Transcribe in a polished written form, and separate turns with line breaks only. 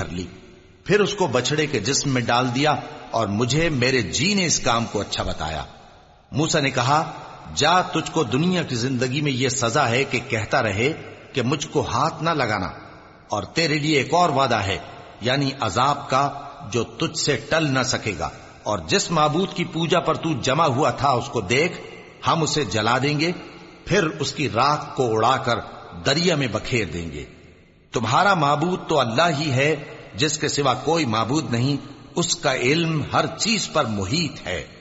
भर ली, फिर उसको बछड़े के जिस्म में डाल दिया और मुझे मेरे जी ने इस काम को अच्छा बताया। मूसा ने कहा, जा, तुझको दुनिया की जिंदगी में यह सजा है कि कहता रहे कि मुझको हाथ ना लगाना, और तेरे लिए एक और वादा है, यानी अजाब का, जो तुझसे टल न सकेगा। और जिस माबूद की पूजा पर तू जमा हुआ था उसको देख, हम उसे जला देंगे, फिर उसकी राख को उड़ाकर दरिया में बखेर देंगे। तुम्हारा माबूद तो अल्लाह ही है, जिसके सिवा कोई माबूद नहीं, उसका इल्म हर चीज पर मुहीत है।